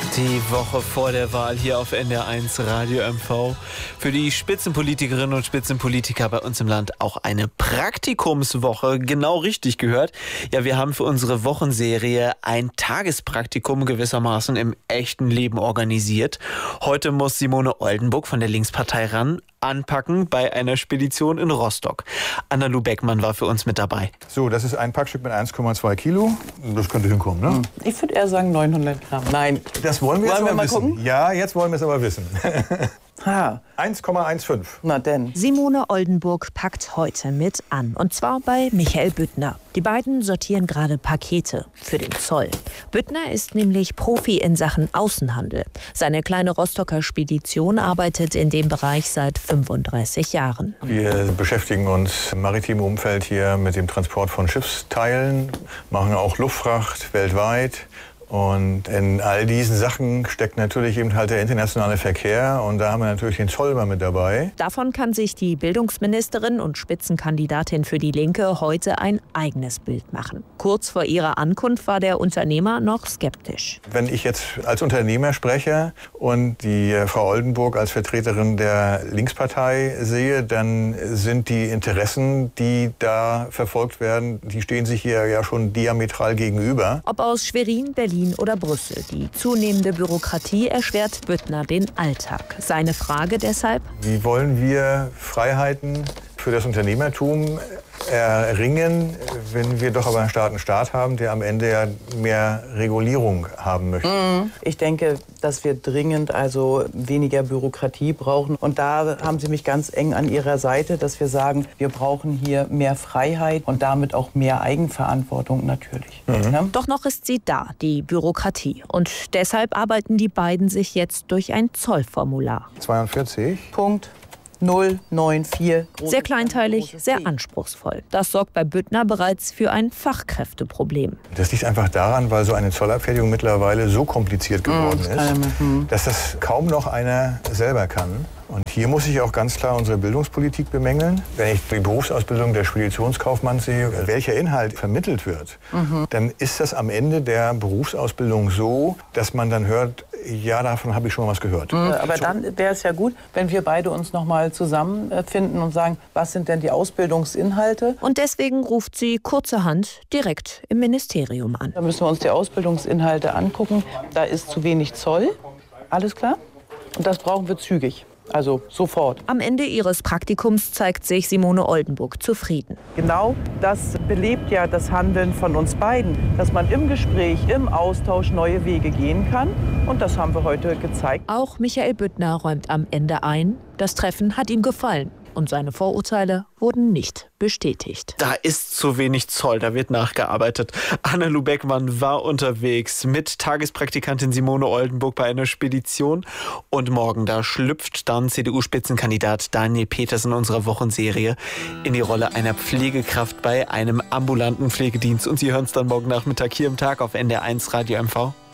Die Woche vor der Wahl hier auf NDR1 Radio MV. Für die Spitzenpolitikerinnen und Spitzenpolitiker bei uns im Land auch eine Praktikumswoche. Genau richtig gehört. Ja, wir haben für unsere Wochenserie ein Tagespraktikum gewissermaßen im echten Leben organisiert. Heute muss Simone Oldenburg von der Linkspartei ran anpacken bei einer Spedition in Rostock. Anna-Lu Beckmann war für uns mit dabei. So, das ist ein Packstück mit 1,2 Kilo. Das könnte hinkommen, ne? Ich würde eher sagen 900 Gramm. Nein. Das wollen wir jetzt aber mal wissen. gucken? Ja, jetzt wollen wir es aber wissen. Ha. 1,15. Na denn. Simone Oldenburg packt heute mit an. Und zwar bei Michael Büttner. Die beiden sortieren gerade Pakete für den Zoll. Büttner ist nämlich Profi in Sachen Außenhandel. Seine kleine Rostocker Spedition arbeitet in dem Bereich seit 35 Jahren. Wir beschäftigen uns im maritimen Umfeld hier mit dem Transport von Schiffsteilen, machen auch Luftfracht weltweit. Und in all diesen Sachen steckt natürlich eben halt der internationale Verkehr. Und da haben wir natürlich den Zoll mal mit dabei. Davon kann sich die Bildungsministerin und Spitzenkandidatin für die Linke heute ein eigenes Bild machen. Kurz vor ihrer Ankunft war der Unternehmer noch skeptisch. Wenn ich jetzt als Unternehmer spreche und die Frau Oldenburg als Vertreterin der Linkspartei sehe, dann sind die Interessen, die da verfolgt werden, die stehen sich hier ja schon diametral gegenüber. Ob aus Schwerin, Berlin oder Brüssel. Die zunehmende Bürokratie erschwert Büttner den Alltag. Seine Frage deshalb: Wie wollen wir Freiheiten für das Unternehmertum erringen, wenn wir doch aber einen starken Staat haben, der am Ende ja mehr Regulierung haben möchte? Ich denke, dass wir dringend weniger Bürokratie brauchen. Und da haben Sie mich ganz eng an Ihrer Seite, dass wir sagen, wir brauchen hier mehr Freiheit und damit auch mehr Eigenverantwortung natürlich. Ja? Doch noch ist sie da, die Bürokratie. Und deshalb arbeiten die beiden sich jetzt durch ein Zollformular. 42. Punkt 094. Sehr kleinteilig, sehr anspruchsvoll. Das sorgt bei Büttner bereits für ein Fachkräfteproblem. Das liegt einfach daran, weil so eine Zollabfertigung mittlerweile so kompliziert geworden ist, dass das kaum noch einer selber kann. Und hier muss ich auch ganz klar unsere Bildungspolitik bemängeln. Wenn ich die Berufsausbildung der Speditionskaufmann sehe, welcher Inhalt vermittelt wird, dann ist das am Ende der Berufsausbildung so, dass man dann hört, ja, davon habe ich schon mal was gehört. Aber dann wäre es ja gut, wenn wir beide uns noch mal zusammenfinden und sagen, was sind denn die Ausbildungsinhalte? Und deswegen ruft sie kurzerhand direkt im Ministerium an. Da müssen wir uns die Ausbildungsinhalte angucken. Da ist zu wenig Zoll. Alles klar? Und das brauchen wir zügig. Also sofort. Am Ende ihres Praktikums zeigt sich Simone Oldenburg zufrieden. Genau das belebt ja das Handeln von uns beiden, dass man im Gespräch, im Austausch neue Wege gehen kann. Und das haben wir heute gezeigt. Auch Michael Büttner räumt am Ende ein, das Treffen hat ihm gefallen. Und seine Vorurteile wurden nicht bestätigt. Da ist zu wenig Zoll, da wird nachgearbeitet. Anna-Lu Beckmann war unterwegs mit Tagespraktikantin Simone Oldenburg bei einer Spedition. Und morgen, da schlüpft dann CDU-Spitzenkandidat Daniel Peters in unserer Wochenserie in die Rolle einer Pflegekraft bei einem ambulanten Pflegedienst. Und Sie hören es dann morgen Nachmittag hier im Tag auf NDR1 Radio MV.